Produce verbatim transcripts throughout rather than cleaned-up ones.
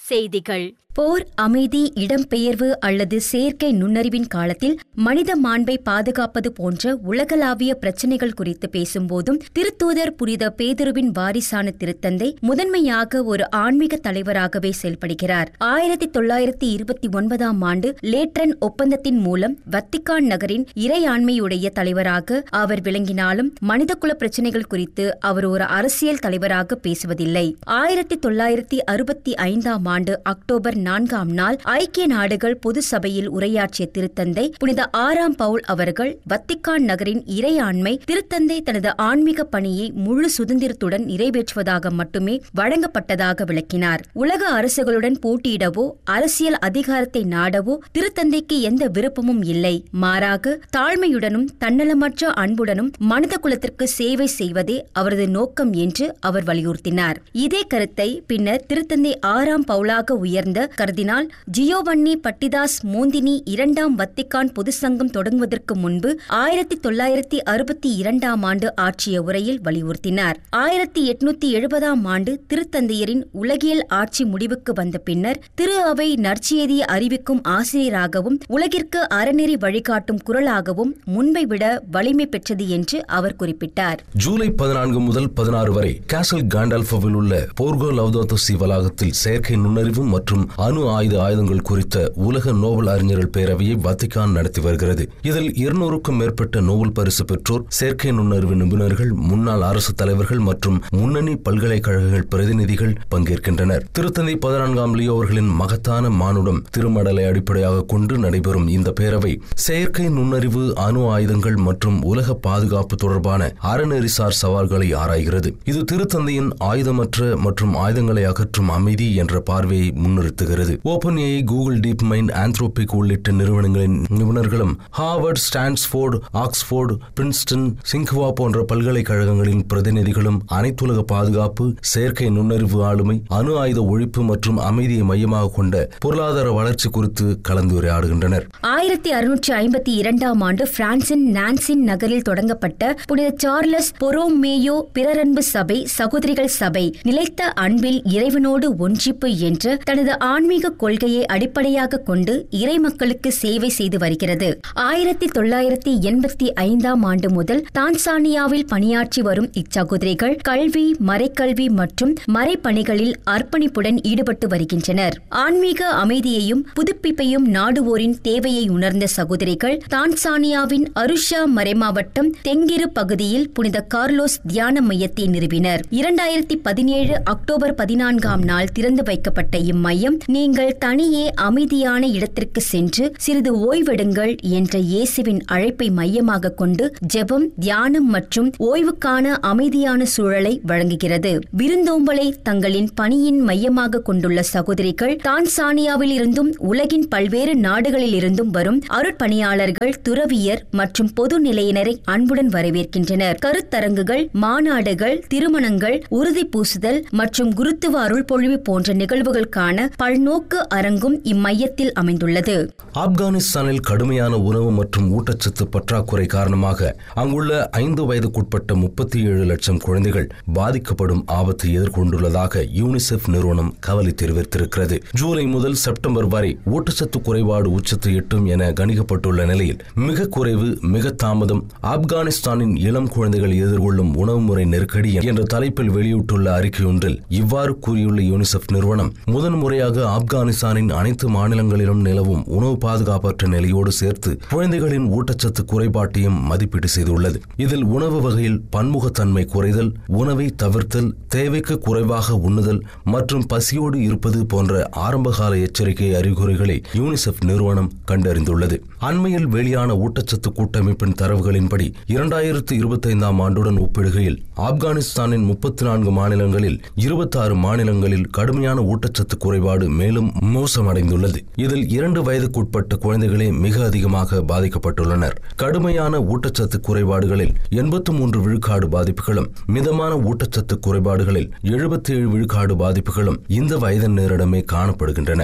செய்திகள். போர், அமைதி, இடம்பெயர்வு அல்லது செயற்கை நுண்ணறிவின் காலத்தில் மனித மாண்பை பாதுகாப்பது போன்ற உலகளாவிய பிரச்சினைகள் குறித்து பேசும்போதும் திருத்தூதர் புனித பேதுருவின் வாரிசான திருத்தந்தை முதன்மையாக ஒரு ஆன்மீக தலைவராகவே செயல்படுகிறார். ஆயிரத்தி தொள்ளாயிரத்தி இருபத்தி ஒன்பதாம் ஆண்டு லேட்ரன் ஒப்பந்தத்தின் மூலம் வத்திக்கான் நகரின் இறையாண்மையுடைய தலைவராக அவர் விளங்கினாலும் மனிதகுல பிரச்சினைகள் குறித்து அவர் ஒரு அரசியல் தலைவராக பேசுவதில்லை. ஆயிரத்தி தொள்ளாயிரத்தி அறுபத்தி ஐந்தாம் ஆண்டு அக்டோபர் நான்காம் நாள் ஐக்கிய நாடுகள் பொது சபையில் உரையாற்றிய திருத்தந்தை புனித ஆறாம் பவுல் அவர்கள் வத்திக்கான் நகரின் இறையாண்மை திருத்தந்தை தனது ஆன்மீக பணியை முழு சுதந்திரத்துடன் நிறைவேற்றுவதாக மட்டுமே வழங்கப்பட்டதாக விளக்கினார். உலக அரசுகளுடன் போட்டியிடவோ அரசியல் அதிகாரத்தை நாடவோ திருத்தந்தைக்கு எந்த விருப்பமும் இல்லை. மாறாக தாழ்மையுடனும் தன்னலமற்ற அன்புடனும் மனித குலத்திற்கு சேவை செய்வதே அவரது நோக்கம் என்று அவர் வலியுறுத்தினார். இதே கருத்தை பின்னர் திருத்தந்தை ஆறாம் பவுலாக உயர்ந்த கர்தினால் ஜியோவன்னி பட்டிதாஸ் மோந்தினி இரண்டாம் வத்திக்கான் பொது சங்கம் தொடங்குவதற்கு முன்பு ஆயிரத்தி தொள்ளாயிரத்தி அறுபத்தி இரண்டாம் ஆண்டு ஆற்றிய உரையில் வலியுறுத்தினார். ஆயிரத்தி எட்நூத்தி எழுபதாம் ஆண்டு திருத்தந்தையரின் உலகியல் ஆட்சி முடிவுக்கு வந்த பின்னர் திரு அவை நற்செய்தியை அறிவிக்கும் ஆசிரியராகவும் உலகிற்கு அறநெறி வழிகாட்டும் குரலாகவும் முன்பை விட வலிமை பெற்றது என்று அவர் குறிப்பிட்டார். ஜூலை பதினான்கு முதல் பதினாறு வரை காசல் காண்டால்ஃபோவில் உள்ள போர்கோ லவ்தோதோ சி வளாகத்தில் செயற்கை நுண்ணறிவு மற்றும் அணு ஆயுத ஆயுதங்கள் குறித்த உலக நோபல் அறிஞர்கள் பேரவையை வத்திக்கான் நடத்தி வருகிறது. இதில் இருநூறுக்கும் மேற்பட்ட நோபல் பரிசு பெற்றோர், செயற்கை நுண்ணறிவு நிபுணர்கள், முன்னாள் அரசு தலைவர்கள் மற்றும் முன்னணி பல்கலைக்கழகங்கள் பிரதிநிதிகள் பங்கேற்கின்றனர். திருத்தந்தை பதினான்காம் லியோ அவர்களின் மகத்தான மானுடம் திருமடலை அடிப்படையாக கொண்டு நடைபெறும் இந்த பேரவை செயற்கை நுண்ணறிவு, அணு ஆயுதங்கள் மற்றும் உலக பாதுகாப்பு தொடர்பான அறநெறிசார் சவால்களை ஆராய்கிறது. இது திருத்தந்தையின் ஆயுதமற்ற மற்றும் ஆயுதங்களை அகற்றும் அமைதி என்ற பார்வையை முன்னிறுத்துகிறது. Open AI, Google deep mind, Anthropic உள்ளிட்ட நிறுவனங்களின் நிபுணர்களும் ஹார்வர்ட், ஸ்டான்ஸ்போர்டு, ஆக்ஸ்போர்டு, பிரின்ஸ்டன், சிங்ஹுவா போன்ற பல்கலைக்கழகங்களின் பிரதிநிதிகளும் அனைத்துலக பாதுகாப்பு, செயற்கை நுண்ணறிவு ஆளுமை, அணு ஆயுத ஒழிப்பு மற்றும் அமைதியை மையமாக கொண்ட பொருளாதார வளர்ச்சி குறித்து கலந்துரையாடுகின்றனர். ஆயிரத்தி அறுநூற்றி ஐம்பத்தி இரண்டாம் ஆண்டு பிரான்சின் நான்சின் நகரில் தொடங்கப்பட்ட புனித சார்லஸ் பொரோமேயோ பிறரன்பு சபை சகோதரிகள் சபை நிலைத்த அன்பில் இறைவனோடு ஒன்றிப்பு என்ற தனது ஆன்மீக கொள்கையை அடிப்படையாக கொண்டு இறை மக்களுக்கு சேவை செய்து வருகிறது. ஆயிரத்தி தொள்ளாயிரத்தி எண்பத்தி ஐந்தாம் ஆண்டு முதல் தான்சானியாவில் பணியாற்றி வரும் இச்சகோதரிகள் கல்வி, மறைக்கல்வி மற்றும் மறைப்பணிகளில் அர்ப்பணிப்புடன் ஈடுபட்டு வருகின்றனர். ஆன்மீக அமைதியையும் புதுப்பிப்பையும் நாடுவோரின் தேவையை உணர்ந்த சகோதரிகள் தான்சானியாவின் அருஷா மறைமாவட்டம் தெங்கிரு பகுதியில் புனித கார்லோஸ் தியான மையத்தை நிறுவினர். இரண்டாயிரத்தி பதினேழு அக்டோபர் பதினான்காம் நாள் திறந்து வைக்கப்பட்ட இம்மையம் நீங்கள் தனியே அமைதியான இடத்திற்கு சென்று சிறிது ஓய்வெடுங்கள் என்ற இயேசுவின் அழைப்பை மையமாக கொண்டு ஜெபம், தியானம் மற்றும் ஓய்வுக்கான அமைதியான சூழலை வழங்குகிறது. விருந்தோம்பலை தங்களின் பணியின் மையமாக கொண்டுள்ள சகோதரிகள் தான்சானியாவில் இருந்தும் உலகின் பல்வேறு நாடுகளில் இருந்தும் வரும் அருட்பணியாளர்கள், துறவியர் மற்றும் பொது நிலையினரை அன்புடன் வரவேற்கின்றனர். கருத்தரங்குகள், மாநாடுகள், திருமணங்கள், உறுதி பூசுதல் மற்றும் குருத்துவ அருள்பொழிவு போன்ற நிகழ்வுகளுக்கான பல்நோக்கு அரங்கும் இம்மையத்தில் அமைந்துள்ளது. ஆப்கானிஸ்தானில் கடுமையான உணவு மற்றும் ஊட்டச்சத்து பற்றாக்குறை காரணமாக அங்குள்ள ஐந்து வயதுக்குட்பட்ட முப்பத்தி ஏழு லட்சம் குழந்தைகள் பாதிக்கப்படும் ஆபத்தை எதிர்கொண்டுள்ளதாக யூனிசெஃப் நிறுவனம் கவலை தெரிவித்திருக்கிறது. ஜூலை முதல் செப்டம்பர் வரை ஊட்டச்சத்து குறைபாடு உச்சத்தை எட்டும் என கணிக்கப்பட்டுள்ள நிலையில் மிக குறைவு, மிக தாமதம், ஆப்கானிஸ்தானின் இளம் குழந்தைகள் எதிர்கொள்ளும் உணவு முறை நெருக்கடி என்ற தலைப்பில் வெளியிட்டுள்ள அறிக்கை ஒன்றில் இவ்வாறு கூறியுள்ள யூனிசெஃப் நிறுவனம் முதன் முறையாக ஆப்கானிஸ்தானின் அனைத்து மாநிலங்களிலும் நிலவும் உணவு பாதுகாப்பற்ற நிலையோடு சேர்த்து குழந்தைகளின் ஊட்டச்சத்து குறைபாட்டையும் மதிப்பீடு செய்துள்ளது. இதில் உணவு வகையில் பன்முகத்தன்மை குறைதல், உணவை தவிர்த்தல், தேவைக்கு குறைவாக உண்ணுதல் மற்றும் பசியோடு இருப்பது போன்ற ஆரம்பகால எச்சரிக்கை அறிகுறிகளை யூனிசெஃப் நிறுவனம் கண்டறிந்துள்ளது. அண்மையில் வெளியான ஊட்டச்சத்து கூட்டமைப்பின் தரவுகளின்படி இரண்டாயிரத்து இருபத்தி ஐந்தாம் ஆண்டுடன் ஒப்பிடுகையில் ஆப்கானிஸ்தானின் முப்பத்தி நான்கு மாநிலங்களில் இருபத்தி ஆறு மாநிலங்களில் கடுமையான ஊட்டச்சத்து குறைபாடு மேலும் மோசமடைந்துள்ளது. இதில் இரண்டு வயதுக்குட்பட்ட குழந்தைகளே மிக அதிகமாக பாதிக்கப்பட்டுள்ளனர். கடுமையான ஊட்டச்சத்து குறைபாடுகளில் எண்பத்தி மூன்று விழுக்காடு பாதிப்புகளும், மிதமான ஊட்டச்சத்து குறைபாடுகளில் எழுபத்தி ஏழு விழுக்காடு பாதிப்புகளும் இந்த வயதினரிடமே காணப்படுகின்றன.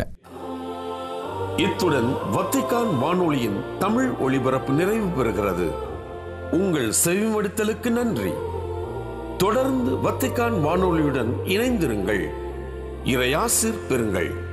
இத்துடன் வத்திக்கான் வானொலியின் தமிழ் ஒளிபரப்பு நிறைவு பெறுகிறது. உங்கள் செவிமடுத்தலுக்கு நன்றி. தொடர்ந்து வத்திக்கான் வானொலியுடன் இணைந்திருங்கள். இறையாசிர் பெறுங்கள்.